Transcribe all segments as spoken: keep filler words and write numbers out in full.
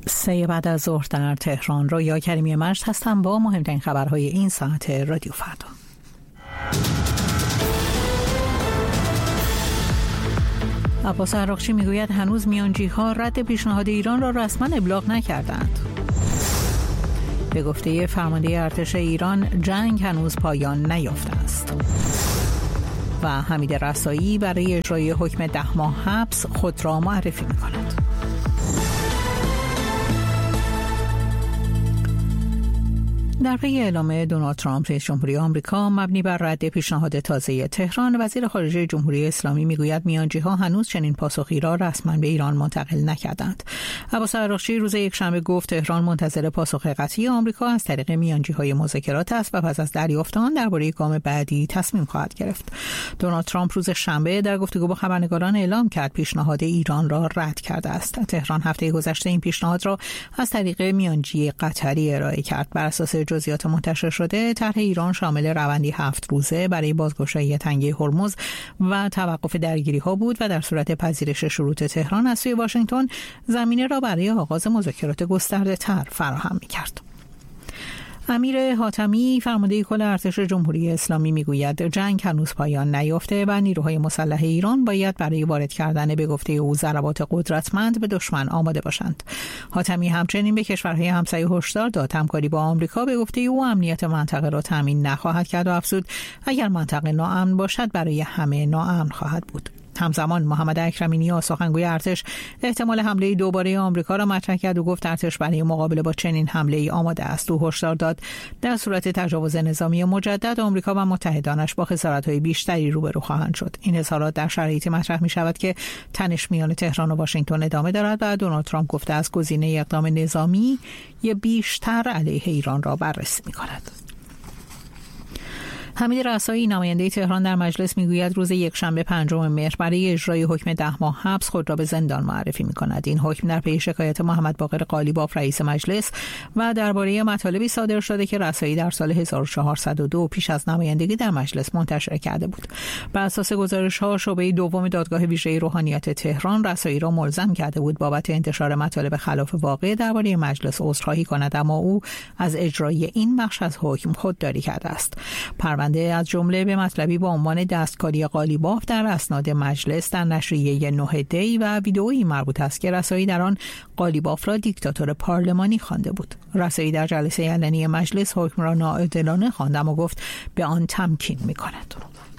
سه بعد از ظهر در تهران. رویا کریمی مجد هستم با مهمترین خبرهای این ساعت رادیو فردا. عباس عراقچی میگوید هنوز میانجی‌ها رد پیشنهاد ایران را رسما ابلاغ نکردند. به گفته فرمانده ارتش ایران جنگ هنوز پایان نیافته است. و حمید رسایی برای اجرای حکم ده ماه حبس خود را معرفی می‌کند. در پی اعلام دونالد ترامپ رئیس جمهوری آمریکا مبنی بر رد پیشنهاد تازه تهران، وزیر خارجه جمهوری اسلامی میگوید میانجی‌ها هنوز چنین پاسخی را رسما به ایران منتقل نکردند. عباس عراقچی روز یکشنبه گفت تهران منتظر پاسخ قطعی آمریکا از طریق میانجی‌های مذاکرات است و پس از دریافت آن درباره گام بعدی تصمیم خواهد گرفت. دونالد ترامپ روز شنبه در گفتگو با خبرنگاران اعلام کرد پیشنهاد ایران را رد کرده است. تهران هفته گذشته این پیشنهاد را از طریق میانجی قطری ارائه کرد. بر اساس جزئیات منتشر شده، طرح ایران شامل روندی هفت روزه برای بازگشایی تنگه هرمز و توقف درگیری‌ها بود و در صورت پذیرش شروط تهران از سوی واشنگتن زمینه را برای آغاز مذاکرات گسترده‌تر فراهم می‌کرد. امیر حاتمی فرمانده کل ارتش جمهوری اسلامی میگوید جنگ هنوز پایان نیافته و نیروهای مسلح ایران باید برای وارد کردن به گفته او ضربات قدرتمند به دشمن آماده باشند. حاتمی همچنین به کشورهای همسایه هشدار داد همکاری با آمریکا به گفته او امنیت منطقه را تامین نخواهد کرد و افزود اگر منطقه ناامن باشد برای همه ناامن خواهد بود. همزمان محمد اکرمی نیا سخنگوی ارتش احتمال حمله دوباره آمریکا را مطرح کرد و گفت ارتش برای مقابله با چنین حمله‌ای آماده است. او هشدار داد در صورت تجاوز نظامی مجدد آمریکا و متحدانش با خسارت‌های بیشتری روبرو خواهند شد. این اظهارات در شرایطی مطرح می‌شود که تنش میان تهران و واشنگتن ادامه دارد و دونالد ترامپ گفته است گزینه اقدام نظامی یا بیشتر علیه ایران را بررسی می‌کند. حمید رسایی نماینده تهران در مجلس میگوید روز یکشنبه پنجم مهر برای اجرای حکم ده ماه حبس خود را به زندان معرفی می‌کند. این حکم در پی شکایت محمد باقر قالیباف رئیس مجلس و درباره مطالبی صادر شده که رسایی در سال هزار و چهارصد و دو پیش از نمایندگی در مجلس منتشر کرده بود. بر اساس گزارش‌ها شعبه دوم دادگاه ویژه روحانیت تهران رسایی را ملزم کرده بود بابت انتشار مطالب خلاف واقع درباره مجلس عذرخواهی کند، اما او از اجرای این بخش از حکم خودداری کرده است. از جمله به مطلبی با عنوان دستکاری قالیباف در اسناد مجلس در نشریه نه دی و ویدئویی مربوط است که رسایی در آن قالیباف را دیکتاتور پارلمانی خوانده بود. رسایی در جلسه علنی مجلس حکم را ناعادلانه خواند و گفت به آن تمکین می‌کند.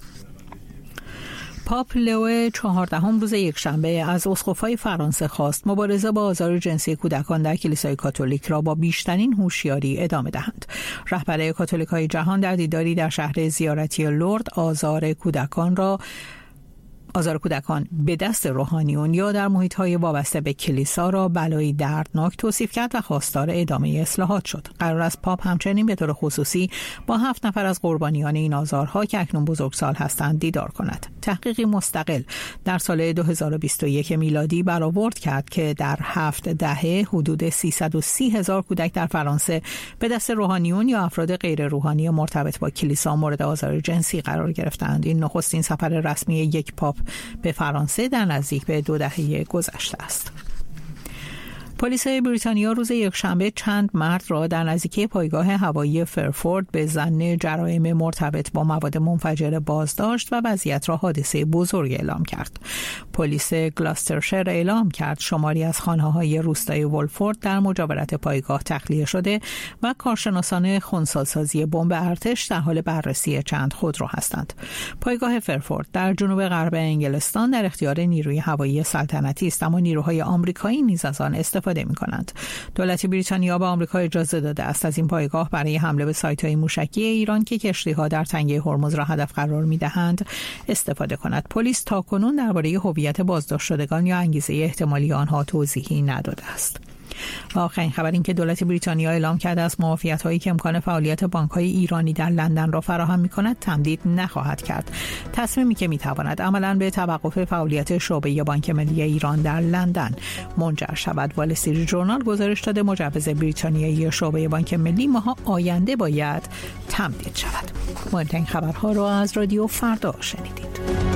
پاپ لئو چهاردهم روز یکشنبه از اسقف‌های فرانسه خواست مبارزه با آزار جنسی کودکان در کلیسای کاتولیک را با بیشترین هوشیاری ادامه دهند. رهبر کاتولیک‌های جهان در دیداری در شهر زیارتی لورد آزار کودکان را آزار کودکان به دست روحانیون یا در محیط‌های وابسته به کلیسا را بلایی دردناک توصیف کرد و خواستار ادامه اصلاحات شد. قرار است پاپ همچنین به طور خصوصی با هفت نفر از قربانیان این آزارها که اکنون بزرگسال هستند دیدار کند. تحقیقی مستقل در سال دو هزار و بیست و یک میلادی برآورد کرد که در هفت دهه حدود سیصد و سی هزار کودک در فرانسه به دست روحانیون یا افراد غیر روحانی مرتبط با کلیسا مورد آزار جنسی قرار گرفتند. این نخستین سفر رسمی یک پاپ به فرانسه در نزدیک به دو دهه گذشته است. پلیس بریتانیا روز یکشنبه چند مرد را در نزدیکی پایگاه هوایی فرفورد به ظن جرایم مرتبط با مواد منفجره بازداشت و وضعیت را حادثه بزرگ اعلام کرد. پلیس گلاسترشر اعلام کرد شماری از خانه‌های روستای ولفورد در مجاورت پایگاه تخلیه شده و کارشناسان خنثی‌سازی بمب ارتش در حال بررسی چند خودرو هستند. پایگاه فرفورد در جنوب غرب انگلستان در اختیار نیروی هوایی سلطنتی است، اما نیروهای آمریکایی نیز از آن استفاده می‌کنند. دولت بریتانیا به آمریکا اجازه داده است از این پایگاه برای حمله به سایت‌های موشکی ایران که کشتی‌ها در تنگه هرمز را هدف قرار می‌دهند استفاده کند. پلیس تاکنون درباره هویت بازداشت شدگان یا انگیزه احتمالی آنها توضیحی نداده است. آخرین خبر این که دولت بریتانیا اعلام کرده است معافیت‌هایی که امکان فعالیت بانک‌های ایرانی در لندن را فراهم می‌کند تمدید نخواهد کرد. تصمیمی که می‌تواند عملاً به توقف فعالیت شعبه بانک ملی ایران در لندن منجر شود. وال استریت ژورنال گزارش داده مجوز بریتانیایی شعبه بانک ملی ماه آینده باید تمدید شود. مهمترین خبرها را از رادیو فردا شنیدید.